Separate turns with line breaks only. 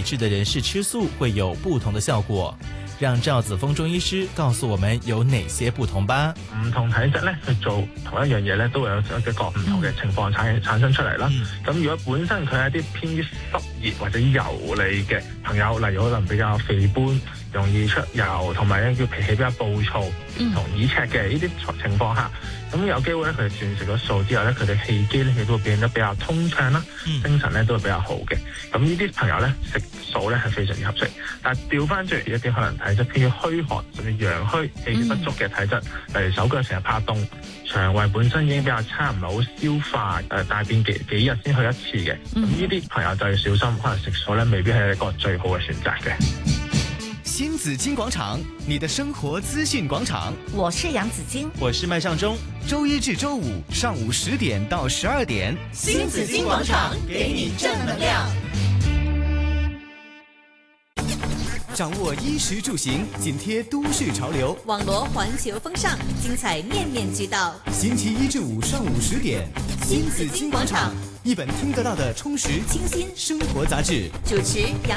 质的人士吃素会有不同的效果。讓趙子峰中醫師告訴我們有哪些不同吧。
唔同體質咧去做同一樣嘢咧，都會有一個唔同嘅情況產生出嚟啦。咁如果本身佢係一啲偏於濕熱或者油膩嘅朋友，例如可能比較肥胖、容易出油，同埋咧叫脾氣比較暴躁同耳赤嘅呢啲情況下，咁有機會咧佢哋斷食咗素之後咧，佢哋氣機咧亦都會變得比較通暢啦，精神咧都會比較好嘅。咁呢啲朋友咧食素咧係非常之合適。但係調翻轉一啲可能體質偏於虛寒甚至陽虛、氣血不足嘅體質，例如手腳成日拍凍，腸胃本身已經比較差，唔係好消化，大便幾日先去一次嘅。咁呢啲朋友就要小心，可能食素咧未必係一個最好嘅選擇嘅。
新紫荊廣場，你的生活資訊廣場。
我是楊子矜，
我是麥尚中。
周一至周五上午10點到12點，
新紫荊廣場給你正能量。
掌握衣食住行，緊貼都市潮流，
網羅環球風尚，精彩面面俱到。
星期一至五上午10點，
新紫荊廣場，
一本聽得到的充實清新生活雜誌。
主持楊